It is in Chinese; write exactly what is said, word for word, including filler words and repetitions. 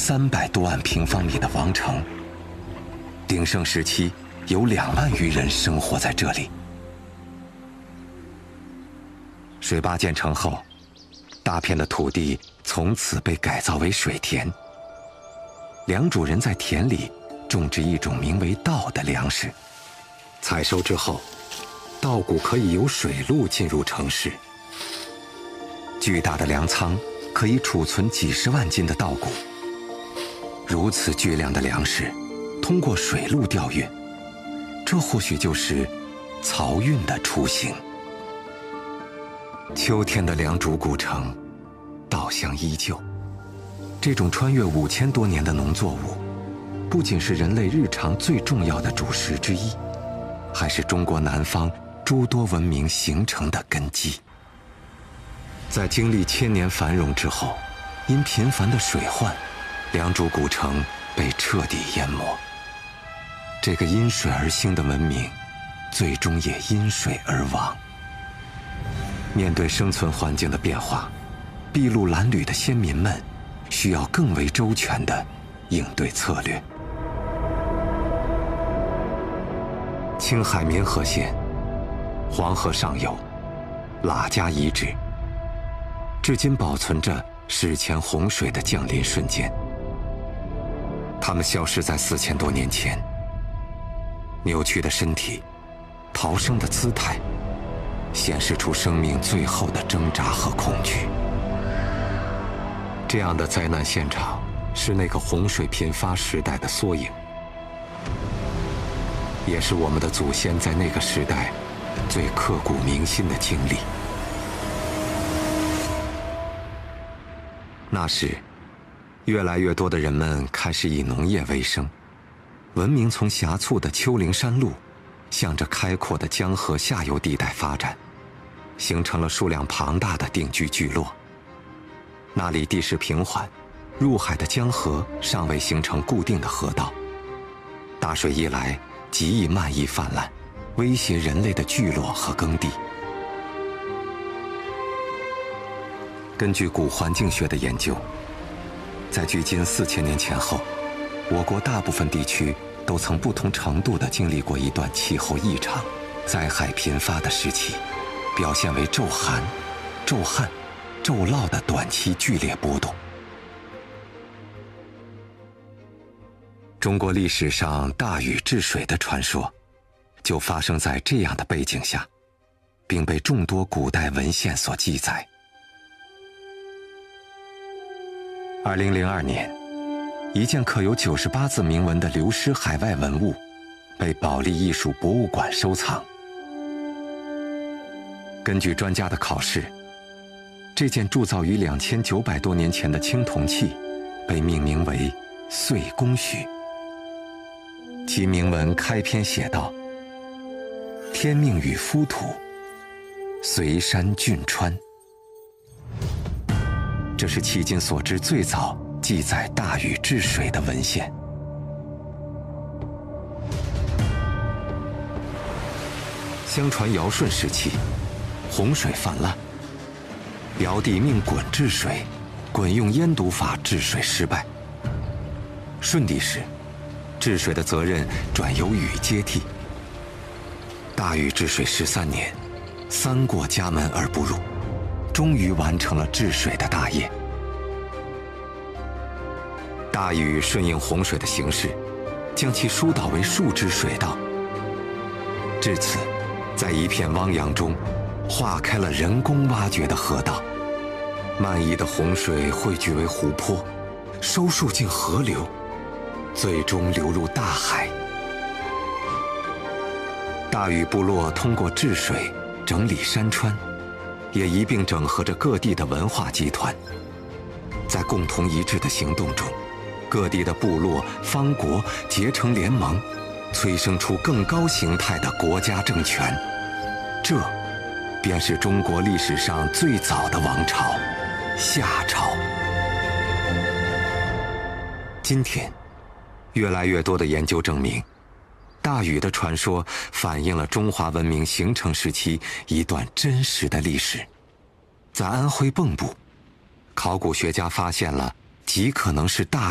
三百多万平方米的王城。鼎盛时期有两万余人生活在这里。水坝建成后，大片的土地从此被改造为水田。良渚人在田里种植一种名为稻的粮食，采收之后，稻谷可以由水路进入城市。巨大的粮仓可以储存几十万斤的稻谷。如此巨量的粮食通过水路调运，这或许就是漕运的雏形。秋天的良渚古城，稻香依旧。这种穿越五千多年的农作物，不仅是人类日常最重要的主食之一，还是中国南方诸多文明形成的根基。在经历千年繁荣之后，因频繁的水患，良渚古城被彻底淹没。这个因水而兴的文明，最终也因水而亡。面对生存环境的变化，筚路蓝缕的先民们需要更为周全的应对策略。青海民和县，黄河上游，喇家遗址，至今保存着史前洪水的降临瞬间。它们消失在四千多年前。扭曲的身体，逃生的姿态，显示出生命最后的挣扎和恐惧。这样的灾难现场是那个洪水频发时代的缩影，也是我们的祖先在那个时代最刻骨铭心的经历。那时，越来越多的人们开始以农业为生，文明从狭促的丘陵山路，向着开阔的江河下游地带发展，形成了数量庞大的定居聚落。那里地势平缓，入海的江河尚未形成固定的河道，大水一来，极易漫溢泛滥，威胁人类的聚落和耕地。根据古环境学的研究，在距今四千年前后，我国大部分地区都曾不同程度地经历过一段气候异常、灾害频发的时期，表现为骤寒、骤旱、骤涝的短期剧烈波动。中国历史上大禹治水的传说，就发生在这样的背景下，并被众多古代文献所记载。二零零二年，一件刻有九十八字铭文的流失海外文物，被保利艺术博物馆收藏。根据专家的考试，这件铸造于两千九百多年前的青铜器，被命名为“岁宫许”。其铭文开篇写道：“天命与夫土，随山峻川。”这是迄今所知最早记载大禹治水的文献。相传尧舜时期，洪水泛滥，尧帝命鲧治水，鲧用腌毒法治水失败。舜帝时，治水的责任转由禹接替。大禹治水十三年，三过家门而不入，终于完成了治水的大业。大禹顺应洪水的形势，将其疏导为数支水道。至此，在一片汪洋中，化开了人工挖掘的河道。漫溢的洪水汇聚为湖泊，收束进河流，最终流入大海。大禹部落通过治水、整理山川，也一并整合着各地的文化集团。在共同一致的行动中，各地的部落、方国结成联盟，催生出更高形态的国家政权。这便是中国历史上最早的王朝——夏朝。今天，越来越多的研究证明，大禹的传说反映了中华文明形成时期一段真实的历史。在安徽蚌埠，考古学家发现了极可能是大